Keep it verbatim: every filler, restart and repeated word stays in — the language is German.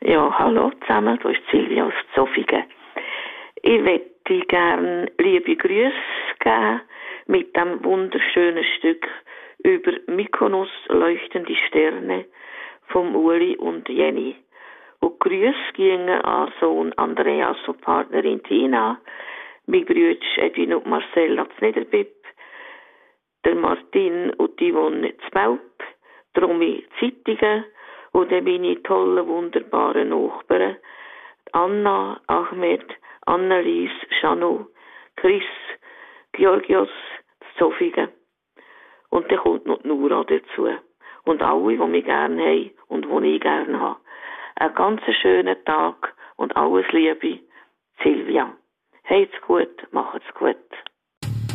Ja, hallo zusammen, da ist Silvia aus Zofingen. Ich möchte gerne liebe Grüße geben mit dem wunderschönen Stück über Mykonos leuchtende Sterne vom Uli und Jenny. Und Grüße gingen an Sohn Andreas und Partnerin Tina, mein Brüder Edwin und Marcel aus Niederbipp, der Martin und die Yvonne zu Belp, die Romy Zittingen und dann meine tollen, wunderbaren Nachbarn, Anna, Ahmed, Annelies, Shanu, Chris, Georgios, Zofingen. Und dann kommt noch die Nura dazu. Und alle, die mich gerne haben und die ich gerne habe. Einen ganz schönen Tag und alles Liebe, Silvia. Habt's gut, macht's gut.